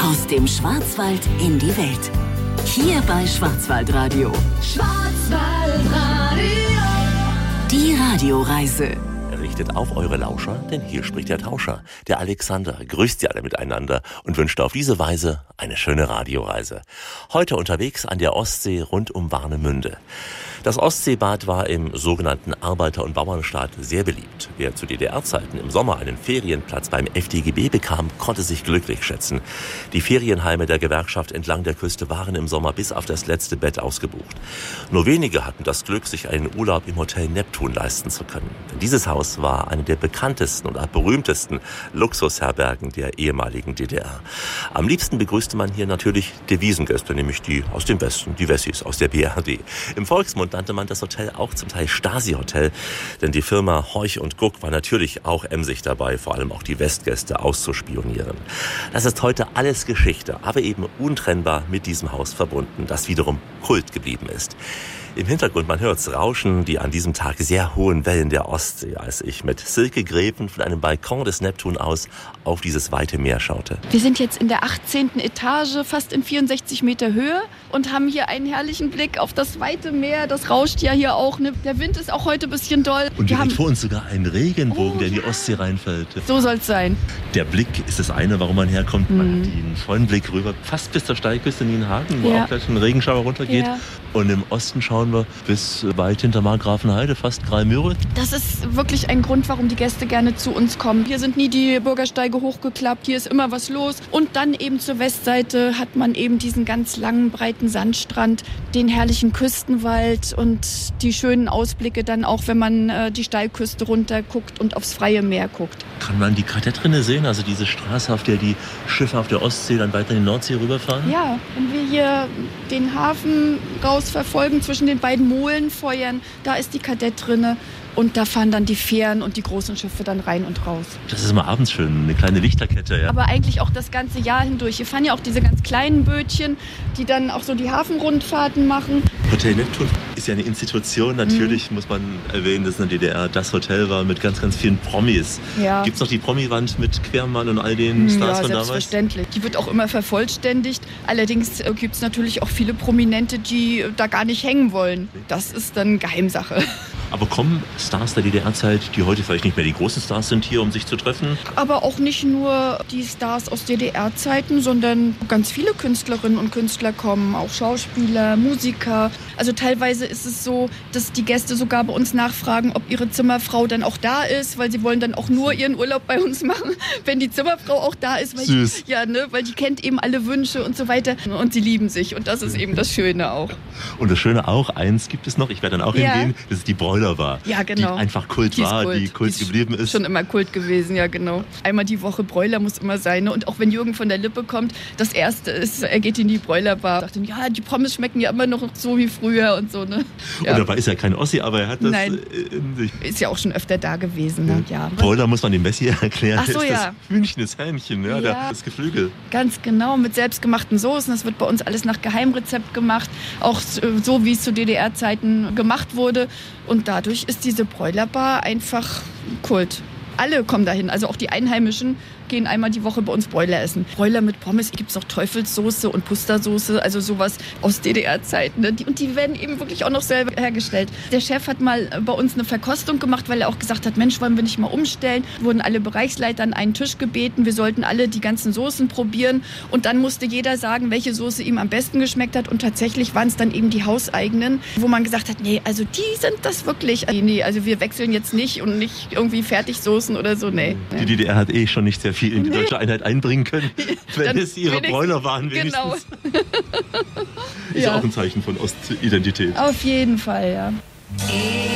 Aus dem Schwarzwald in die Welt. Hier bei Schwarzwaldradio. Schwarzwaldradio. Die Radioreise. Richtet auf eure Lauscher, denn hier spricht der Tauscher, der Alexander, grüßt sie alle miteinander und wünscht auf diese Weise eine schöne Radioreise. Heute unterwegs an der Ostsee rund um Warnemünde. Das Ostseebad war im sogenannten Arbeiter- und Bauernstaat sehr beliebt. Wer zu DDR-Zeiten im Sommer einen Ferienplatz beim FDGB bekam, konnte sich glücklich schätzen. Die Ferienheime der Gewerkschaft entlang der Küste waren im Sommer bis auf das letzte Bett ausgebucht. Nur wenige hatten das Glück, sich einen Urlaub im Hotel Neptun leisten zu können. Denn dieses Haus war eine der bekanntesten und auch berühmtesten Luxusherbergen der ehemaligen DDR. Am liebsten begrüßte man hier natürlich Devisengäste, nämlich die aus dem Westen, die Wessis aus der BRD. Im Volksmund nannte man das Hotel auch zum Teil Stasi-Hotel, denn die Firma Horch und Guck war natürlich auch emsig dabei, vor allem auch die Westgäste auszuspionieren. Das ist heute alles Geschichte, aber eben untrennbar mit diesem Haus verbunden, das wiederum Kult geblieben ist. Im Hintergrund, man hört's rauschen, die an diesem Tag sehr hohen Wellen der Ostsee, als ich mit Silke Greven von einem Balkon des Neptun aus auf dieses weite Meer schaute. Wir sind jetzt in der 18. Etage, fast in 64 Meter Höhe und haben hier einen herrlichen Blick auf das weite Meer. Das rauscht ja hier auch. Ne? Der Wind ist auch heute ein bisschen doll. Und wir haben vor uns sogar einen Regenbogen, der in die Ostsee reinfällt. So soll's sein. Der Blick ist das eine, warum man herkommt. Man hat den vollen Blick rüber, fast bis zur Steilküste Nienhagen, wo auch gleich ein Regenschauer runtergeht. Ja. Und im Osten schauen wir bis weit hinter Markgrafenheide, fast Greimüre. Das ist wirklich ein Grund, warum die Gäste gerne zu uns kommen. Hier sind nie die Bürgersteige hochgeklappt, hier ist immer was los. Und dann eben zur Westseite hat man eben diesen ganz langen, breiten Sandstrand, den herrlichen Küstenwald und die schönen Ausblicke dann auch, wenn man die Steilküste runter guckt und aufs freie Meer guckt. Kann man die Kadettrinne sehen, also diese Straße, auf der die Schiffe auf der Ostsee dann weiter in die Nordsee rüberfahren? Ja, wenn wir hier den Hafen raus verfolgen zwischen den beiden Molenfeuern, da ist die Kadettrinne und da fahren dann die Fähren und die großen Schiffe dann rein und raus. Das ist immer abends schön, eine kleine Lichterkette, ja. Aber eigentlich auch das ganze Jahr hindurch. Hier fahren ja auch diese ganz kleinen Bötchen, die dann auch so die Hafenrundfahrten machen. Hotel Neptun ist ja eine Institution. Natürlich muss man erwähnen, dass in der DDR das Hotel war mit ganz, ganz vielen Promis. Ja. Gibt es noch die Promi-Wand mit Quermann und all den Stars von damals? Selbstverständlich. Die wird auch immer vervollständigt. Allerdings gibt es natürlich auch viele Prominente, die da gar nicht hängen wollen. Das ist dann Geheimsache. Aber kommen Stars der DDR-Zeit, die heute vielleicht nicht mehr die großen Stars sind, hier, um sich zu treffen? Aber auch nicht nur die Stars aus DDR-Zeiten, sondern ganz viele Künstlerinnen und Künstler kommen, auch Schauspieler, Musiker. Also teilweise ist es so, dass die Gäste sogar bei uns nachfragen, ob ihre Zimmerfrau dann auch da ist, weil sie wollen dann auch nur ihren Urlaub bei uns machen, wenn die Zimmerfrau auch da ist. Weil Süß. Weil die kennt eben alle Wünsche und so weiter und sie lieben sich und das ist eben das Schöne auch. Und das Schöne auch, eins gibt es noch, ich werde dann auch hingehen, das ist die Bräuler-Bar. Ja, genau. Die einfach Kult war, die Kult geblieben ist. Schon immer Kult gewesen, ja genau. Einmal die Woche Bräuler muss immer sein. Ne? Und auch wenn Jürgen von der Lippe kommt, das Erste ist, er geht in die Bräulerbar. Sagt dann, ja, die Pommes schmecken ja immer noch so wie früher und so. Ne? Ja. Und dabei ist er kein Ossi, aber er hat das in sich. Ist ja auch schon öfter da gewesen. Ne? Ja. Bräuler muss man dem Messi erklären. Ach so, ist ja. Das Hühnchen, das Hähnchen, das Geflügel. Ganz genau, mit selbstgemachten Soßen. Das wird bei uns alles nach Geheimrezept gemacht. Auch so, wie es zu DDR-Zeiten gemacht wurde. Und dadurch ist diese Bräulerbar einfach Kult. Alle kommen dahin, also auch die Einheimischen gehen einmal die Woche bei uns Bräuler essen. Bräuler mit Pommes, gibt es auch Teufelssoße und Pustersoße, also sowas aus DDR-Zeiten. Ne? Und die werden eben wirklich auch noch selber hergestellt. Der Chef hat mal bei uns eine Verkostung gemacht, weil er auch gesagt hat, Mensch, wollen wir nicht mal umstellen? Wurden alle Bereichsleiter an einen Tisch gebeten, wir sollten alle die ganzen Soßen probieren und dann musste jeder sagen, welche Soße ihm am besten geschmeckt hat und tatsächlich waren es dann eben die hauseigenen, wo man gesagt hat, nee, also die sind das wirklich. Nee, also wir wechseln jetzt nicht und nicht irgendwie Fertigsoßen oder so, nee. Die DDR hat schon nicht sehr viel in die deutsche Einheit einbringen können, wenn es ihre Bräuler waren wenigstens. Genau. Ist auch ein Zeichen von Ostidentität. Auf jeden Fall, ja.